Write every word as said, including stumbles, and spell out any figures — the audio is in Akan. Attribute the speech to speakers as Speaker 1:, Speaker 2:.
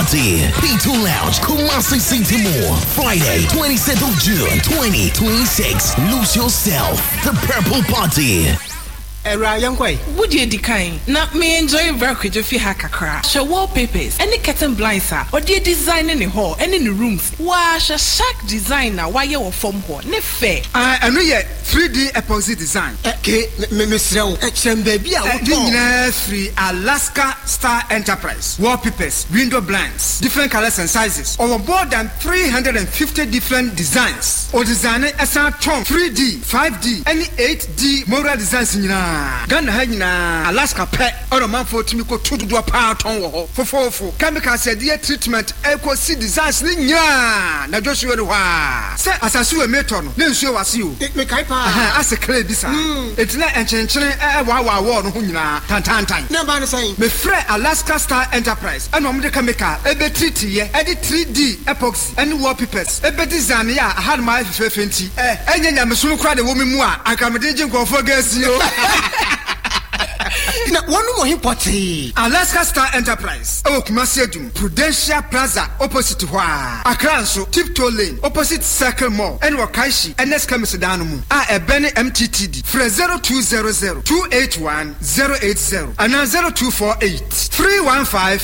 Speaker 1: Party. B two Lounge, Kumasi City Mall. Friday, twenty-sixth of June, twenty twenty-six. Lose yourself. The Purple Party.
Speaker 2: Era youngway.
Speaker 3: Would you decline? Not me enjoy very if you hack a crack. Show wallpapers, any curtain blinds are, or dear design in the hall and in the rooms. Wash a shack designer, why you form hall, ne fair.
Speaker 2: I know yet three D epoxy design. Okay, Miss Row, Action Baby, I free Alaska Star Enterprise. Wallpapers, window blinds, different colors and sizes. Over more than three hundred fifty different designs. Or designer as a tom three D, five D, any eight D moral designs in Ghana Hagina, Alaska pet, or a man for Timiko to do a part on for four for chemical said the treatment equal see designs. Nya, now just you are. Say, as I saw a meton, then show us you. It make I as a clay bisa. It's not a chenchen, a wawa war, Huna, Tantan. No man saying, me free Alaska Star Enterprise, and Omega Kameka, a bit treaty, edit three D epoxy, and wallpapers, a bit design. Yeah, I had my fifty. Eh, and then I'm a soon crowd a woman more. I come to go for guess you. Na one more important Alaska Star Enterprise. Oh, Kumasiadum, Prudential Plaza, opposite to Hua. Akranso, Tiptoe Lane, opposite Circle Mall, and Wakaishi, and Next Kamisadanamu. Ah, a Benny M T T D. Fre zero two zero zero two eight one zero eight zero and zero two four eight three one five